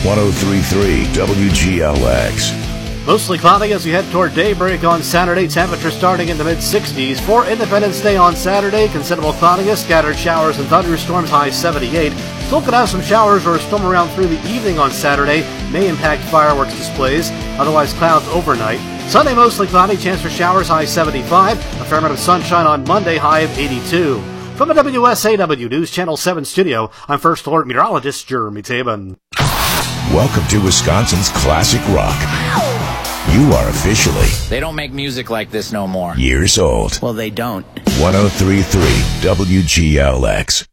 103.3 WGLX. Mostly cloudy as we head toward daybreak on Saturday. Temperature starting in the mid-60s. For Independence Day on Saturday, considerable cloudiness, scattered showers and thunderstorms, high 78. Still could have some showers or a storm around through the evening on Saturday. May impact fireworks displays. Otherwise, clouds overnight. Sunday, mostly cloudy, chance for showers, high 75. A fair amount of sunshine on Monday, high of 82. From the WSAW News Channel 7 studio, I'm First Alert Meteorologist Jeremy Tabin. Welcome to Wisconsin's Classic Rock. You are officially... They don't make music like this no more. ...years old. Well, they don't. 103.3 WGLX.